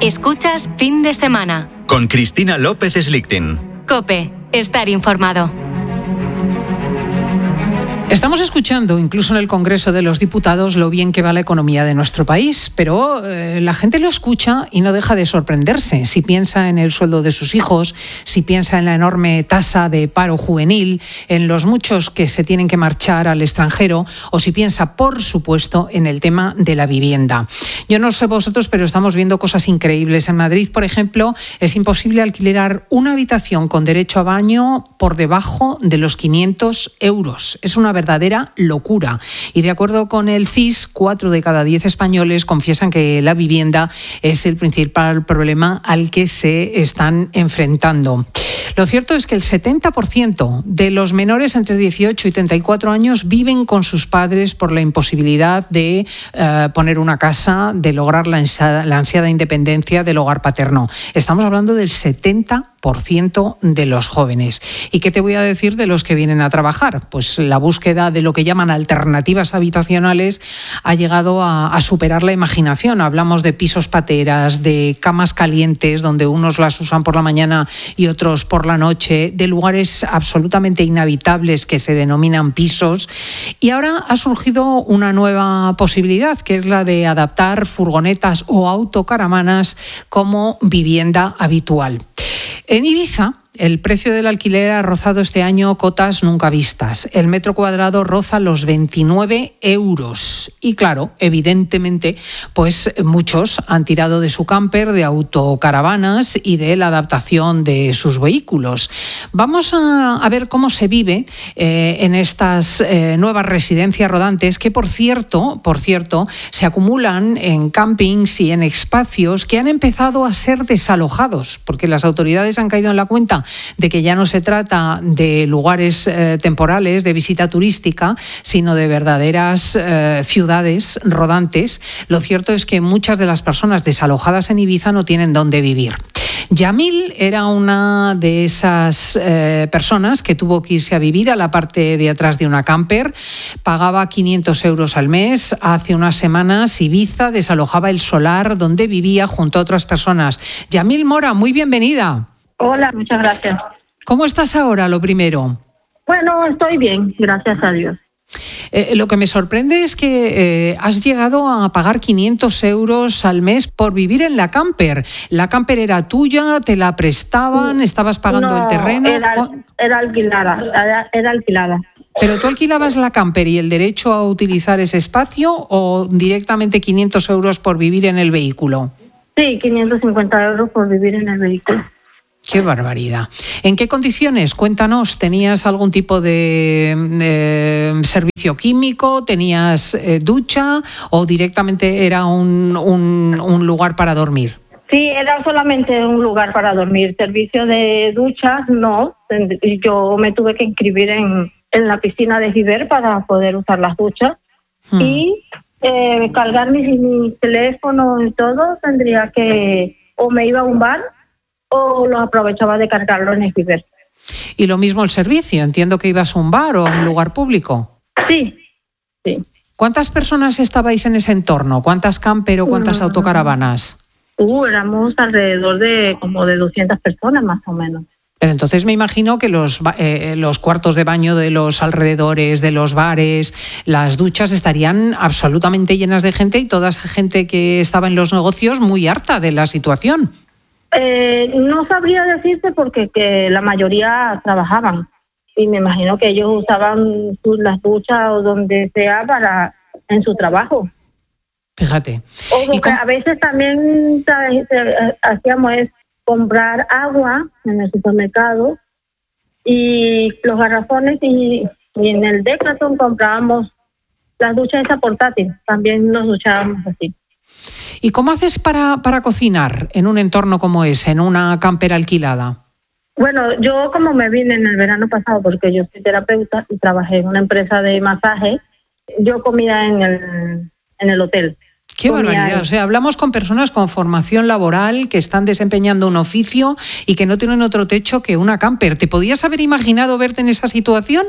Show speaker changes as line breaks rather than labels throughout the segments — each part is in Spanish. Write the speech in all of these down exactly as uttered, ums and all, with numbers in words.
Escuchas Fin de Semana.
Con Cristina López Slichting.
COPE. Estar informado.
Estamos escuchando, incluso en el Congreso de los Diputados, lo bien que va la economía de nuestro país, pero eh, la gente lo escucha y no deja de sorprenderse. Si piensa en el sueldo de sus hijos, si piensa en la enorme tasa de paro juvenil, en los muchos que se tienen que marchar al extranjero, o si piensa, por supuesto, en el tema de la vivienda. Yo no sé vosotros, pero estamos viendo cosas increíbles. En Madrid, por ejemplo, es imposible alquilar una habitación con derecho a baño por debajo de los quinientos euros. Es una verdadera locura. Y de acuerdo con el C I S, cuatro de cada diez españoles confiesan que la vivienda es el principal problema al que se están enfrentando. Lo cierto es que el setenta por ciento de los menores entre dieciocho y treinta y cuatro años viven con sus padres por la imposibilidad de eh, poner una casa, de lograr la ansiada, la ansiada independencia del hogar paterno. Estamos hablando del setenta por ciento de los jóvenes. ¿Y qué te voy a decir de los que vienen a trabajar? Pues la búsqueda de lo que llaman alternativas habitacionales ha llegado a, a superar la imaginación. Hablamos de pisos pateras, de camas calientes donde unos las usan por la mañana y otros por la noche, de lugares absolutamente inhabitables que se denominan pisos. Y ahora ha surgido una nueva posibilidad, que es la de adaptar furgonetas o autocaravanas como vivienda habitual. En Ibiza, el precio del alquiler ha rozado este año cotas nunca vistas. El metro cuadrado roza los veintinueve euros. Y claro, evidentemente, pues muchos han tirado de su camper, de autocaravanas y de la adaptación de sus vehículos. Vamos a, a ver cómo se vive eh, en estas eh, nuevas residencias rodantes que, por cierto, por cierto, se acumulan en campings y en espacios que han empezado a ser desalojados, porque las autoridades han caído en la cuenta de que ya no se trata de lugares eh, temporales, de visita turística, sino de verdaderas eh, ciudades rodantes. Lo cierto es que muchas de las personas desalojadas en Ibiza no tienen dónde vivir. Yamil era una de esas eh, personas que tuvo que irse a vivir a la parte de atrás de una camper. Pagaba quinientos euros al mes. Hace unas semanas Ibiza desalojaba el solar donde vivía junto a otras personas. Yamil Mora, muy bienvenida.
Hola, muchas gracias.
¿Cómo estás ahora, lo primero?
Bueno, estoy bien, gracias a Dios.
Eh, lo que me sorprende es que eh, has llegado a pagar quinientos euros al mes por vivir en la camper. ¿La camper era tuya? ¿Te la prestaban? ¿Estabas pagando
no,
el terreno?
Era, era alquilada, era, era alquilada.
¿Pero tú alquilabas la camper y el derecho a utilizar ese espacio o directamente quinientos euros por vivir en el vehículo?
Sí, quinientos cincuenta euros por vivir en el vehículo.
¡Qué barbaridad! ¿En qué condiciones? Cuéntanos, ¿tenías algún tipo de, de servicio químico? ¿Tenías eh, ducha o directamente era un, un, un lugar para dormir?
Sí, era solamente un lugar para dormir. Servicio de duchas, no. Yo me tuve que inscribir en, en la piscina de Giver para poder usar las duchas. Hmm. Y eh, cargar mi, mi teléfono y todo, tendría que... o me iba a un bar o lo aprovechaba de cargarlo en el Giver.
Y lo mismo el servicio, entiendo que ibas a un bar o a un lugar público.
Sí, sí.
¿Cuántas personas estabais en ese entorno? ¿Cuántas camper o cuántas uh, autocaravanas?
Uh, éramos alrededor de como de doscientas personas más o menos.
Pero entonces me imagino que los, eh, los cuartos de baño de los alrededores, de los bares, las duchas estarían absolutamente llenas de gente y toda esa gente que estaba en los negocios muy harta de la situación.
Eh, no sabría decirte porque que la mayoría trabajaban y me imagino que ellos usaban sus, las duchas o donde sea para en su trabajo.
Fíjate.
O que a veces también ¿sabes? hacíamos es comprar agua en el supermercado y los garrafones y, y en el Decathlon comprábamos las duchas esas portátiles, también nos duchábamos así.
¿Y cómo haces para, para cocinar en un entorno como ese, en una camper alquilada?
Bueno, yo como me vine en el verano pasado, porque yo soy terapeuta y trabajé en una empresa de masaje, yo comía en el, en el hotel.
¡Qué barbaridad! En... O sea, hablamos con personas con formación laboral que están desempeñando un oficio y que no tienen otro techo que una camper. ¿Te podías haber imaginado verte en esa situación?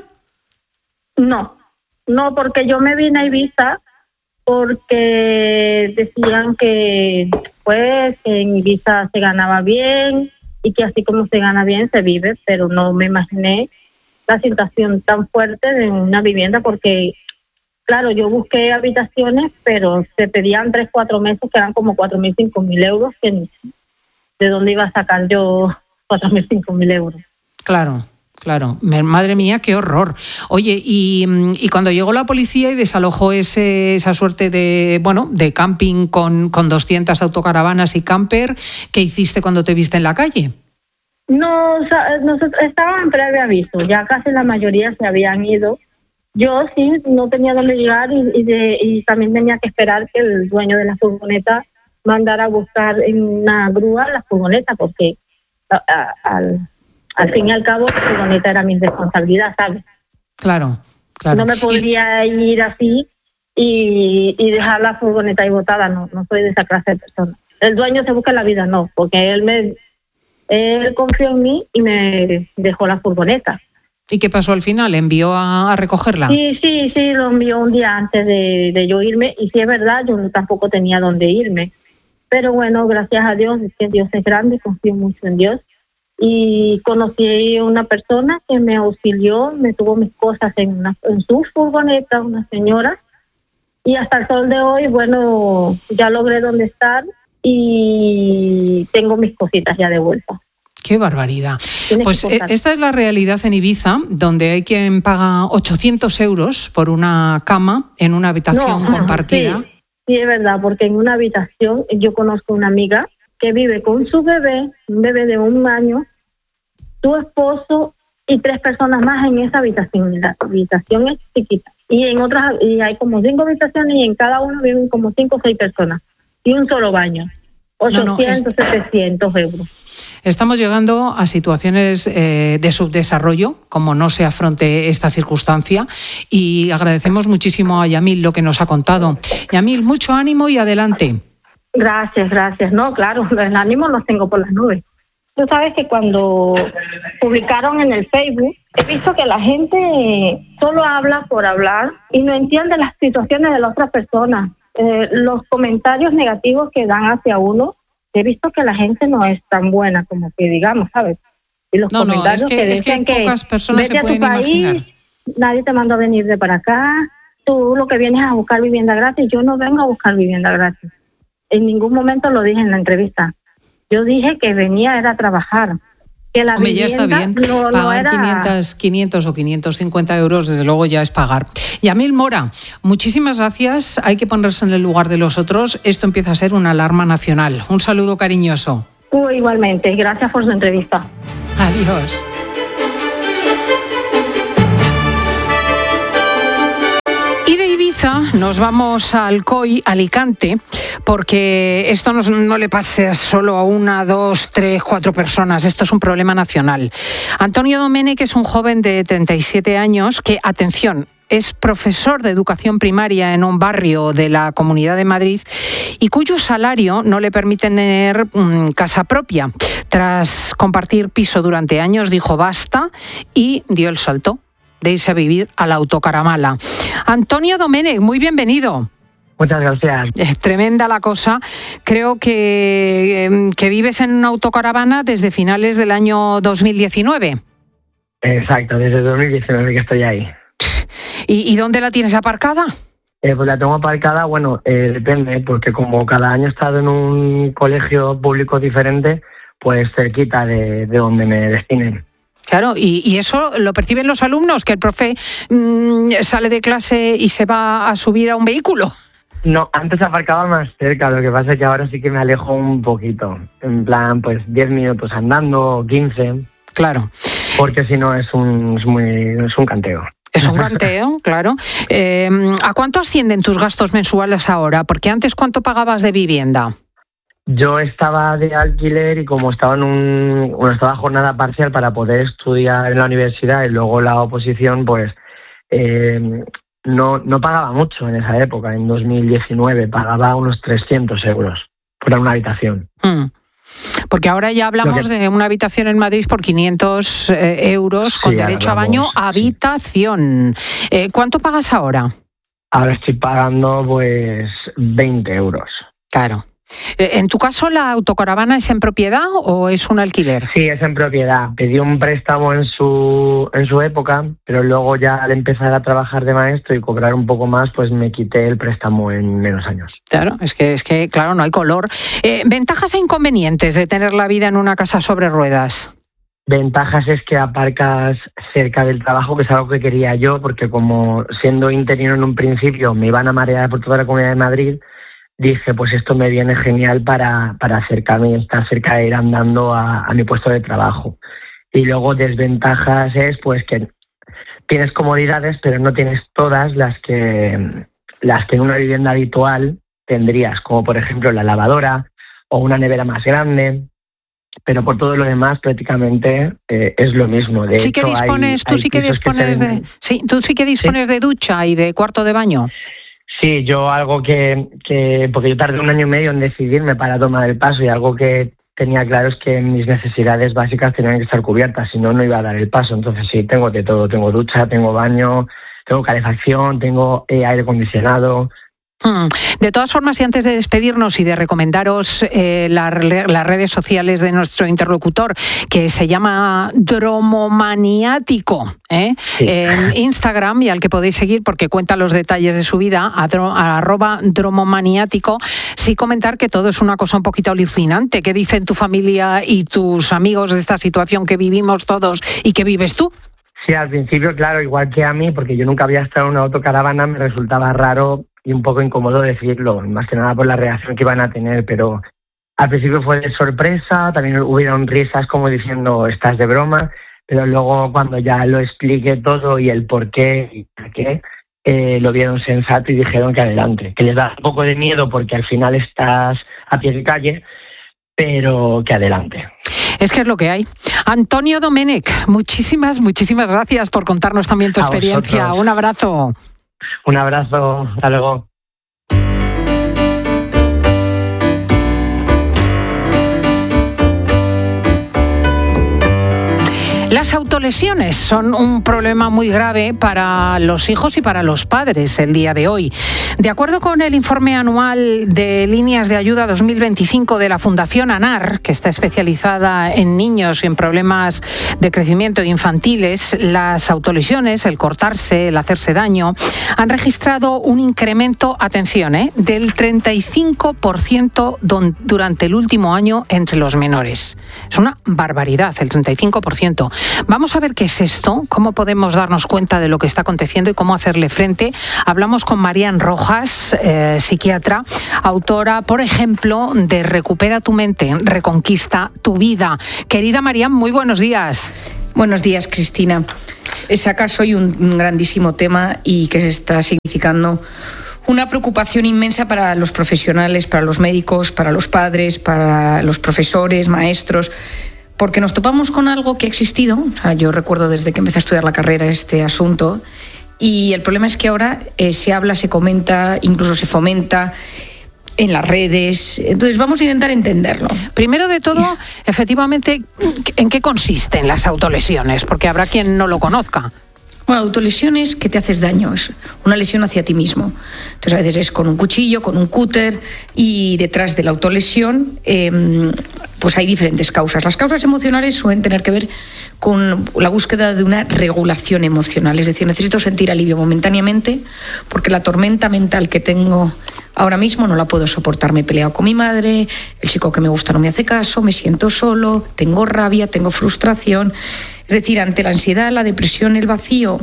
No, no, porque yo me vine a Ibiza porque decían que después, que en Ibiza se ganaba bien y que así como se gana bien se vive, pero no me imaginé la situación tan fuerte de una vivienda porque, claro, yo busqué habitaciones, pero se pedían tres, cuatro meses que eran como cuatro mil, cinco mil euros, que ¿de dónde iba a sacar yo cuatro mil, cinco mil euros?
Claro. Claro, madre mía, qué horror. Oye, y, y cuando llegó la policía y desalojó ese, esa suerte de, bueno, de camping con, con doscientas autocaravanas y camper, ¿qué hiciste cuando te viste en la calle?
No, o sea, nosotros estaban en previo aviso, ya casi la mayoría se habían ido. Yo sí, no tenía dónde llegar y, y, de, y también tenía que esperar que el dueño de la furgoneta mandara a buscar en una grúa la furgoneta, porque a, a, al... Al fin y al cabo, la furgoneta era mi responsabilidad, ¿sabes?
Claro, claro.
No me podría y... ir así y, y dejar la furgoneta ahí botada, no, no soy de esa clase de persona. El dueño se busca la vida, no, porque él me él confió en mí y me dejó la furgoneta.
¿Y qué pasó al final? ¿Envió a, a recogerla?
Sí, sí, sí, lo envió un día antes de, de yo irme y sí es verdad, yo tampoco tenía dónde irme. Pero bueno, gracias a Dios, es que Dios es grande, confío mucho en Dios. Y conocí a una persona que me auxilió, me tuvo mis cosas en, una, en su furgoneta, una señora, y hasta el sol de hoy, bueno, ya logré dónde estar y tengo mis cositas ya de vuelta.
¡Qué barbaridad! Pues esta es la realidad en Ibiza, donde hay quien paga ochocientos euros por una cama en una habitación no, compartida.
Sí, sí, es verdad, porque en una habitación yo conozco una amiga que vive con su bebé, un bebé de un año, su esposo y tres personas más en esa habitación. La habitación es chiquita. Y en otras, y hay como cinco habitaciones y en cada una viven como cinco o seis personas. Y un solo baño. ochocientos, no, no, es... setecientos euros.
Estamos llegando a situaciones eh, de subdesarrollo, como no se afronte esta circunstancia, y agradecemos muchísimo a Yamil lo que nos ha contado. Yamil, mucho ánimo y adelante.
Gracias, gracias. No, claro, el ánimo los tengo por las nubes. Tú sabes que cuando publicaron en el Facebook, he visto que la gente solo habla por hablar y no entiende las situaciones de las otras personas. Eh, los comentarios negativos que dan hacia uno, he visto que la gente no es tan buena como que digamos, ¿sabes? Y los
no,
comentarios
no, es que,
que
dicen
es que, que
pocas personas
vete
se pueden
a tu país,
imaginar.
Nadie te mandó a venir de para acá, tú lo que vienes a buscar vivienda gratis. Yo no vengo a buscar vivienda gratis. En ningún momento lo dije en la entrevista. Yo dije que venía era a trabajar. Que la
Hombre, ya está bien.
No,
pagar
no era...
quinientos, quinientos o quinientos cincuenta euros, desde luego ya es pagar. Yamil Mora, muchísimas gracias. Hay que ponerse en el lugar de los otros. Esto empieza a ser una alarma nacional. Un saludo cariñoso.
Tú igualmente. Gracias por su entrevista.
Adiós. Nos vamos a Alcoy, Alicante, porque esto no, no le pase solo a una, dos, tres, cuatro personas. Esto es un problema nacional. Antonio Domene, que es un joven de treinta y siete años, que, atención, es profesor de educación primaria en un barrio de la Comunidad de Madrid y cuyo salario no le permite tener um, casa propia. Tras compartir piso durante años, dijo basta y dio el salto de irse a vivir a la autocaravana. Antonio Domene, muy bienvenido.
Muchas gracias.
Es tremenda la cosa. Creo que, que vives en una autocaravana desde finales del año dos mil diecinueve.
Exacto, desde dos mil diecinueve que estoy ahí.
¿Y, y dónde la tienes aparcada?
Eh, pues la tengo aparcada, bueno, eh, depende, porque como cada año he estado en un colegio público diferente, pues cerquita de, de donde me destinen.
Claro, y, y eso lo perciben los alumnos, que el profe mmm, sale de clase y se va a subir a un vehículo.
No, antes aparcaba más cerca, lo que pasa es que ahora sí que me alejo un poquito, en plan, pues diez minutos andando, quince.
Claro.
Porque si no es un, es muy, es un canteo.
Es un canteo, claro. Eh, ¿A cuánto ascienden tus gastos mensuales ahora? Porque antes, ¿cuánto pagabas de vivienda?
Yo estaba de alquiler y como estaba en un, bueno, estaba jornada parcial para poder estudiar en la universidad y luego la oposición, pues eh, no, no pagaba mucho en esa época. En dos mil diecinueve pagaba unos trescientos euros por una habitación.
Mm. Porque ahora ya hablamos que... de una habitación en Madrid por quinientos eh, euros con sí, derecho hablamos, a baño, habitación. Sí. Eh, ¿Cuánto pagas ahora?
Ahora estoy pagando pues veinte euros.
Claro. ¿En tu caso la autocaravana es en propiedad o es un alquiler?
Sí, es en propiedad. Pedí un préstamo en su en su época, pero luego ya al empezar a trabajar de maestro y cobrar un poco más, pues me quité el préstamo en menos años.
Claro, es que, es que claro, no hay color. Eh, ¿Ventajas e inconvenientes de tener la vida en una casa sobre ruedas?
Ventajas es que aparcas cerca del trabajo, que es algo que quería yo, porque como siendo interino en un principio me iban a marear por toda la Comunidad de Madrid, dije, pues esto me viene genial para, para acercarme y estar cerca de ir andando a, a mi puesto de trabajo. Y luego desventajas es pues que tienes comodidades, pero no tienes todas las que, las que en una vivienda habitual tendrías, como por ejemplo la lavadora o una nevera más grande. Pero por todo lo demás prácticamente eh, es lo mismo. De
sí
hecho,
que dispones,
hay,
tú
hay
sí que dispones
que
de, sí, tú sí que dispones ¿Sí? de ducha y de cuarto de baño.
Sí, yo algo que, que, porque yo tardé un año y medio en decidirme para tomar el paso y algo que tenía claro es que mis necesidades básicas tenían que estar cubiertas, si no, no iba a dar el paso. Entonces sí, tengo de todo, tengo ducha, tengo baño, tengo calefacción, tengo eh, aire acondicionado.
De todas formas, y antes de despedirnos y de recomendaros eh, la, las redes sociales de nuestro interlocutor, que se llama Dromomaniático, ¿eh? Sí. En Instagram, y al que podéis seguir porque cuenta los detalles de su vida, a, dro, a arroba Dromomaniático, sí comentar que todo es una cosa un poquito alucinante. ¿Qué dicen tu familia y tus amigos de esta situación que vivimos todos y que vives tú?
Sí, al principio, claro, igual que a mí, porque yo nunca había estado en una autocaravana, me resultaba raro y un poco incómodo decirlo, más que nada por la reacción que iban a tener, pero al principio fue de sorpresa, también hubieron risas como diciendo, estás de broma, pero luego cuando ya lo expliqué todo y el por qué y por qué, eh, lo vieron sensato y dijeron que adelante, que les da un poco de miedo porque al final estás a pie de calle, pero que adelante.
Es que es lo que hay. Antonio Domenech, muchísimas, muchísimas gracias por contarnos también tu a experiencia. Vosotros. Un abrazo.
Un abrazo, hasta luego.
Las autolesiones son un problema muy grave para los hijos y para los padres el día de hoy. De acuerdo con el informe anual de líneas de ayuda dos mil veinticinco de la Fundación ANAR, que está especializada en niños y en problemas de crecimiento infantiles, las autolesiones, el cortarse, el hacerse daño, han registrado un incremento, atención, ¿eh? del treinta y cinco por ciento don, durante el último año entre los menores. Es una barbaridad, el treinta y cinco por ciento. Vamos a ver qué es esto, cómo podemos darnos cuenta de lo que está aconteciendo y cómo hacerle frente. Hablamos con Marian Rojas, eh, psiquiatra, autora, por ejemplo, de Recupera tu mente, reconquista tu vida. Querida Marian, muy buenos días.
Buenos días, Cristina. Sacaso hoy un, un grandísimo tema y que se está significando una preocupación inmensa para los profesionales, para los médicos, para los padres, para los profesores, maestros, porque nos topamos con algo que ha existido. O sea, yo recuerdo desde que empecé a estudiar la carrera este asunto, y el problema es que ahora eh, se habla, se comenta, incluso se fomenta en las redes. Entonces vamos a intentar entenderlo.
Primero de todo, efectivamente, ¿en qué consisten las autolesiones? Porque habrá quien no lo conozca.
Bueno, autolesiones que te haces daño, es una lesión hacia ti mismo. Entonces a veces es con un cuchillo, con un cúter, y detrás de la autolesión eh, pues hay diferentes causas. Las causas emocionales suelen tener que ver con la búsqueda de una regulación emocional, es decir, necesito sentir alivio momentáneamente porque la tormenta mental que tengo ahora mismo no la puedo soportar. Me he peleado con mi madre, el chico que me gusta no me hace caso, me siento solo, tengo rabia, tengo frustración. Es decir, ante la ansiedad, la depresión, el vacío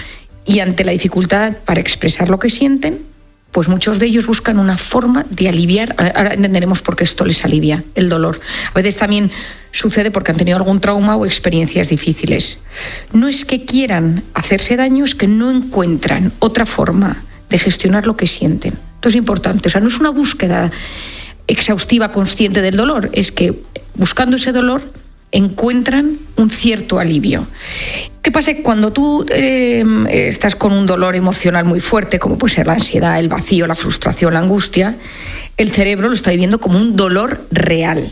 y ante la dificultad para expresar lo que sienten, pues muchos de ellos buscan una forma de aliviar. Ahora entenderemos por qué esto les alivia, el dolor. A veces también sucede porque han tenido algún trauma o experiencias difíciles. No es que quieran hacerse daño, es que no encuentran otra forma de gestionar lo que sienten. Esto es importante. O sea, no es una búsqueda exhaustiva, consciente del dolor, es que buscando ese dolor encuentran un cierto alivio. ¿Qué pasa? Cuando tú eh, estás con un dolor emocional muy fuerte, como puede ser la ansiedad, el vacío, la frustración, la angustia, el cerebro lo está viviendo como un dolor real.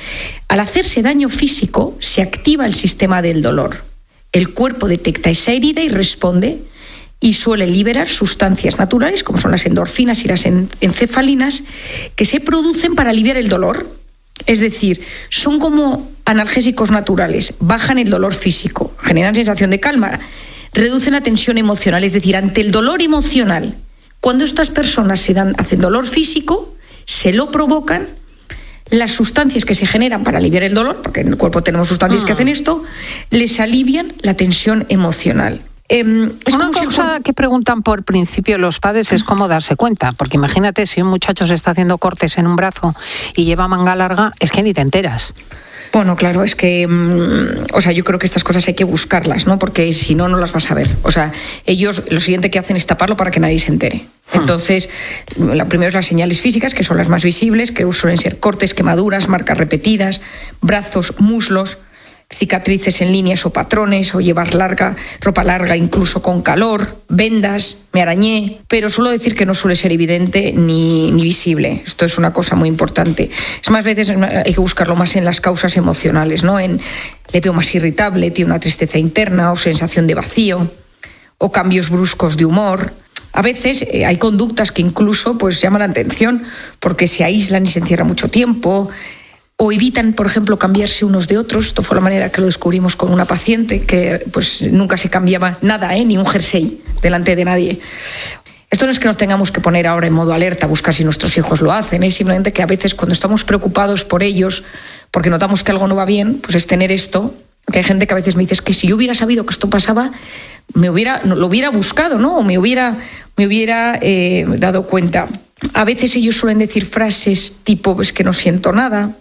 Al hacerse daño físico, se activa el sistema del dolor. El cuerpo detecta esa herida y responde y suele liberar sustancias naturales, como son las endorfinas y las encefalinas, que se producen para aliviar el dolor. Es decir, son como analgésicos naturales, bajan el dolor físico, generan sensación de calma, reducen la tensión emocional. Es decir, ante el dolor emocional, cuando estas personas se dan, hacen dolor físico, se lo provocan, las sustancias que se generan para aliviar el dolor, porque en el cuerpo tenemos sustancias ah. que hacen esto, les alivian la tensión emocional. Eh, es
Una
como
cosa
si...
que preguntan por principio los padres es cómo darse cuenta, porque imagínate si un muchacho se está haciendo cortes en un brazo y lleva manga larga, es que ni te enteras.
Bueno, claro, es que, o sea, yo creo que estas cosas hay que buscarlas, ¿no? Porque si no, no las vas a ver. O sea, ellos lo siguiente que hacen es taparlo para que nadie se entere. Entonces, la primera es las señales físicas, que son las más visibles, que suelen ser cortes, quemaduras, marcas repetidas, brazos, muslos, cicatrices en líneas o patrones, o llevar larga, ropa larga incluso con calor, vendas, me arañé, pero suelo decir que no suele ser evidente ni, ni visible. Esto es una cosa muy importante. Es más, veces hay que buscarlo más en las causas emocionales, ¿no? En le veo más irritable, tiene una tristeza interna o sensación de vacío, o cambios bruscos de humor. A veces eh, hay conductas que incluso pues llaman la atención porque se aíslan y se encierran mucho tiempo, o evitan, por ejemplo, cambiarse unos de otros. Esto fue la manera que lo descubrimos con una paciente que pues nunca se cambiaba nada, ¿eh? Ni un jersey delante de nadie. Esto no es que nos tengamos que poner ahora en modo alerta a buscar si nuestros hijos lo hacen, es simplemente que a veces cuando estamos preocupados por ellos, porque notamos que algo no va bien, pues es tener esto, que hay gente que a veces me dice, es que si yo hubiera sabido que esto pasaba, me hubiera, lo hubiera buscado, ¿no? O me hubiera, me hubiera eh, dado cuenta. A veces ellos suelen decir frases tipo, es que no siento nada,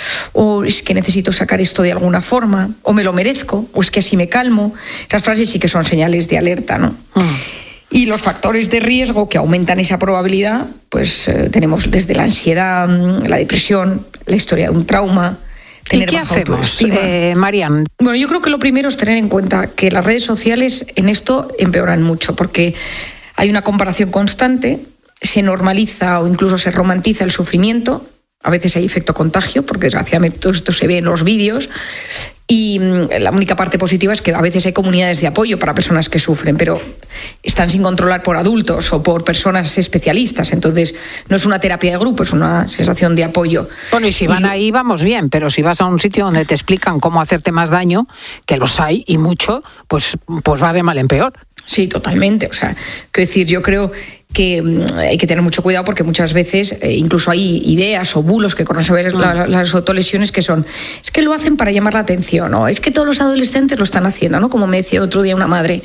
o es que necesito sacar esto de alguna forma, o me lo merezco, o es que así me calmo. Esas frases sí que son señales de alerta, ¿no? Mm. Y los factores de riesgo que aumentan esa probabilidad, pues eh, tenemos desde la ansiedad, la depresión, la historia de un trauma, tener
¿Y qué
baja
hacemos,
autoestima.
eh, Marian?
Bueno, yo creo que lo primero es tener en cuenta que las redes sociales en esto empeoran mucho, porque hay una comparación constante, se normaliza o incluso se romantiza el sufrimiento. A veces hay efecto contagio, porque desgraciadamente todo esto se ve en los vídeos. Y la única parte positiva es que a veces hay comunidades de apoyo para personas que sufren, pero están sin controlar por adultos o por personas especialistas. Entonces, no es una terapia de grupo, es una sensación de apoyo.
Bueno, y si van y... ahí, vamos bien, pero si vas a un sitio donde te explican cómo hacerte más daño, que los hay y mucho, pues, pues va de mal en peor.
Sí, totalmente. O sea, quiero decir, yo creo que hay que tener mucho cuidado porque muchas veces eh, incluso hay ideas o bulos que conocen saber la, las autolesiones que son, es que lo hacen para llamar la atención, o es que todos los adolescentes lo están haciendo, ¿no? Como me decía otro día una madre.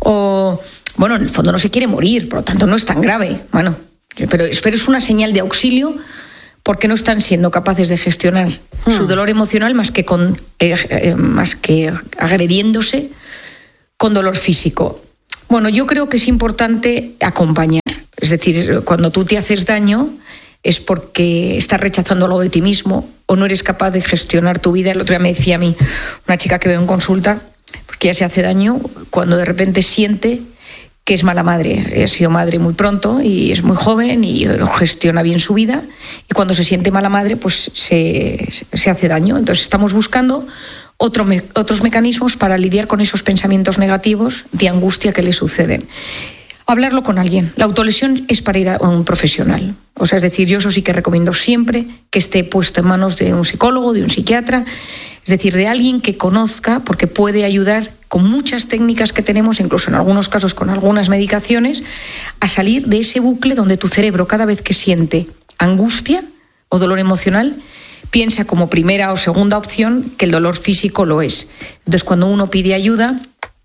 O, bueno, en el fondo no se quiere morir, por lo tanto no es tan grave. Bueno, pero, pero es una señal de auxilio porque no están siendo capaces de gestionar hmm. su dolor emocional más que, con, eh, eh, más que agrediéndose con dolor físico. Bueno, yo creo que es importante acompañar. Es decir, cuando tú te haces daño es porque estás rechazando algo de ti mismo o no eres capaz de gestionar tu vida. El otro día me decía a mí una chica que veo en consulta, porque ella se hace daño cuando de repente siente que es mala madre. Ha sido madre muy pronto y es muy joven y gestiona bien su vida. Y cuando se siente mala madre, pues se, se hace daño. Entonces estamos buscando Otro me, otros mecanismos para lidiar con esos pensamientos negativos de angustia que le suceden. Hablarlo con alguien. La autolesión es para ir a un profesional. O sea, es decir, yo eso sí que recomiendo siempre que esté puesto en manos de un psicólogo, de un psiquiatra, es decir, de alguien que conozca, porque puede ayudar con muchas técnicas que tenemos, incluso en algunos casos con algunas medicaciones, a salir de ese bucle donde tu cerebro cada vez que siente angustia o dolor emocional piensa como primera o segunda opción que el dolor físico lo es. Entonces, cuando uno pide ayuda,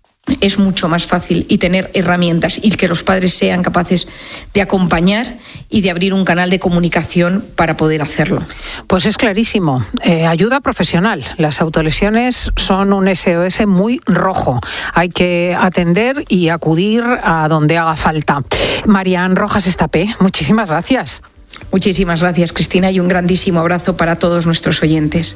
es mucho más fácil y tener herramientas y que los padres sean capaces de acompañar y de abrir un canal de comunicación para poder hacerlo.
Pues es clarísimo. Eh, ayuda profesional. Las autolesiones son un S O S muy rojo. Hay que atender y acudir a donde haga falta. Marian Rojas Estapé, muchísimas gracias.
Muchísimas gracias, Cristina, y un grandísimo abrazo para todos nuestros oyentes.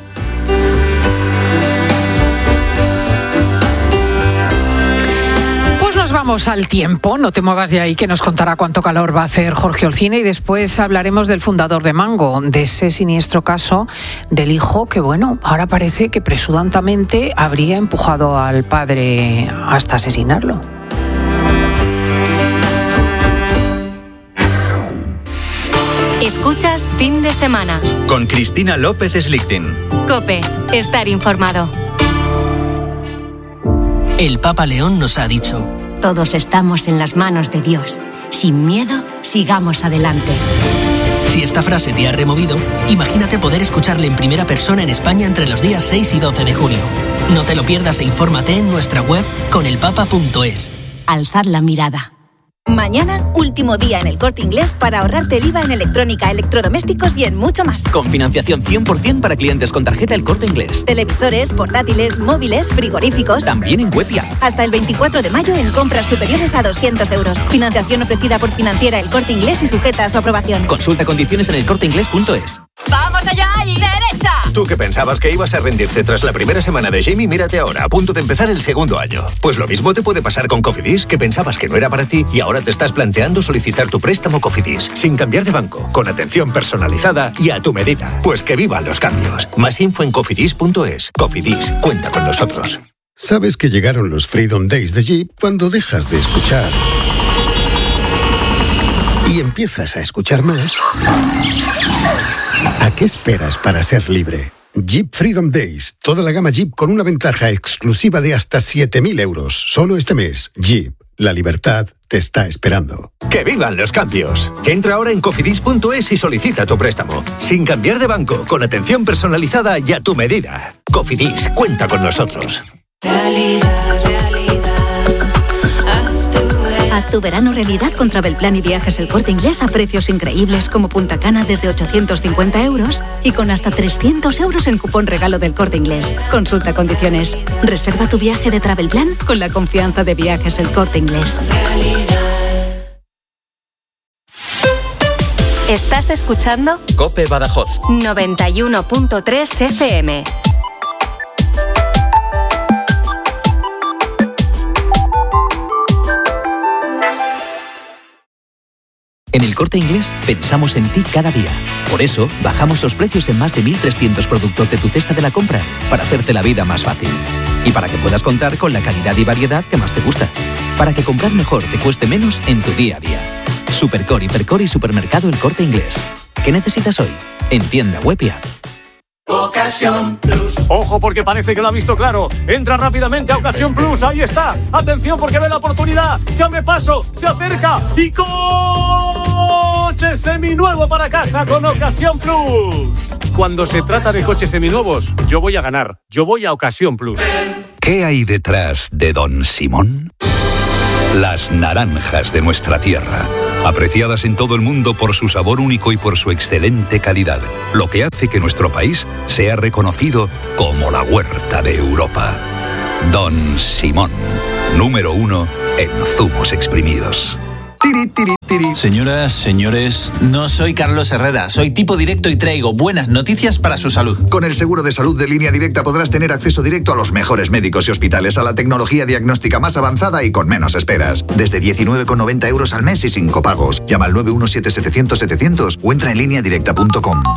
Pues nos vamos al tiempo, no te muevas de ahí, que nos contará cuánto calor va a hacer Jorge Olcine, y después hablaremos del fundador de Mango, de ese siniestro caso del hijo que, bueno, ahora parece que presuntamente habría empujado al padre hasta asesinarlo.
Escuchas Fin de Semana.
Con Cristina López Slichting.
COPE. Estar informado.
El Papa León nos ha dicho:
todos estamos en las manos de Dios. Sin miedo, sigamos adelante.
Si esta frase te ha removido, imagínate poder escucharle en primera persona en España entre los días seis y doce de junio. No te lo pierdas e infórmate en nuestra web con el papa punto es.
Alzad la mirada.
Mañana, último día en El Corte Inglés para ahorrarte el I V A en electrónica, electrodomésticos y en mucho más.
Con financiación cien por ciento para clientes con tarjeta El Corte Inglés.
Televisores, portátiles, móviles, frigoríficos.
También en web y app.
Hasta el veinticuatro de mayo en compras superiores a doscientos euros. Financiación ofrecida por Financiera El Corte Inglés y sujeta a su aprobación.
Consulta condiciones en el corte inglés punto es.
¡Vamos allá y derecha!
Tú que pensabas que ibas a rendirte tras la primera semana de Jamie, mírate ahora, a punto de empezar el segundo año. Pues lo mismo te puede pasar con Cofidis, que pensabas que no era para ti y ahora te estás planteando solicitar tu préstamo Cofidis, sin cambiar de banco, con atención personalizada y a tu medida. Pues que vivan los cambios. Más info en cofidis punto es. Cofidis, cuenta con nosotros.
Sabes que llegaron los Freedom Days de Jeep cuando dejas de escuchar y empiezas a escuchar más. ¿A qué esperas para ser libre? Jeep Freedom Days. Toda la gama Jeep con una ventaja exclusiva de hasta siete mil euros. Solo este mes. Jeep. La libertad te está esperando.
¡Que vivan los cambios! Entra ahora en cofidis punto es y solicita tu préstamo. Sin cambiar de banco, con atención personalizada y a tu medida. Cofidis, cuenta con nosotros.
Realidad, realidad. Haz tu verano realidad con Travelplan y Viajes El Corte Inglés a precios increíbles como Punta Cana desde ochocientos cincuenta euros y con hasta trescientos euros en cupón regalo del Corte Inglés. Consulta condiciones. Reserva tu viaje de Travelplan con la confianza de Viajes El Corte Inglés.
¿Estás escuchando?
COPE Badajoz.
noventa y uno punto tres F M.
En El Corte Inglés pensamos en ti cada día. Por eso, bajamos los precios en más de mil trescientos productos de tu cesta de la compra para hacerte la vida más fácil. Y para que puedas contar con la calidad y variedad que más te gusta. Para que comprar mejor te cueste menos en tu día a día. Supercore, Hipercore y Supermercado El Corte Inglés. ¿Qué necesitas hoy? En tienda web y app.
Ocasión Plus. Ojo porque parece que lo ha visto claro. Entra rápidamente a Ocasión Plus. Ahí está. Atención porque ve la oportunidad. Se abre paso. Se acerca. Y coche seminuevo para casa con Ocasión Plus. Cuando se trata de coches seminuevos, yo voy a ganar. Yo voy a Ocasión Plus.
¿Qué hay detrás de Don Simón? Las naranjas de nuestra tierra, apreciadas en todo el mundo por su sabor único y por su excelente calidad, lo que hace que nuestro país sea reconocido como la huerta de Europa. Don Simón, número uno en zumos exprimidos.
Tiri, tiri, tiri. Señoras, señores, no soy Carlos Herrera, soy tipo directo y traigo buenas noticias para su salud.
Con el seguro de salud de Línea Directa podrás tener acceso directo a los mejores médicos y hospitales, a la tecnología diagnóstica más avanzada y con menos esperas. Desde diecinueve con noventa euros al mes y sin copagos. Llama al nueve uno siete setecientos setecientos o entra en línea directa punto com.